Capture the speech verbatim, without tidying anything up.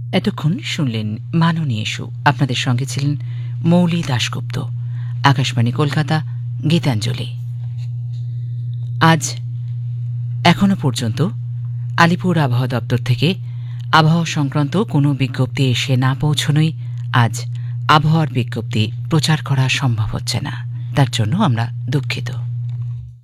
এতক্ষণ শুনলেন মাননীয় শু। আপনাদের সঙ্গে ছিলেন মৌলি দাশগুপ্ত। আকাশবাণী কলকাতা, গীতাঞ্জলি। আজ এখনো পর্যন্ত আলিপুর আবহাওয়া দপ্তর থেকে আবহাওয়া সংক্রান্ত কোনো বিজ্ঞপ্তি এসে না পৌঁছনোই আজ আবহাওয়ার বিজ্ঞপ্তি প্রচার করা সম্ভব হচ্ছে না। তার জন্য আমরা দুঃখিত।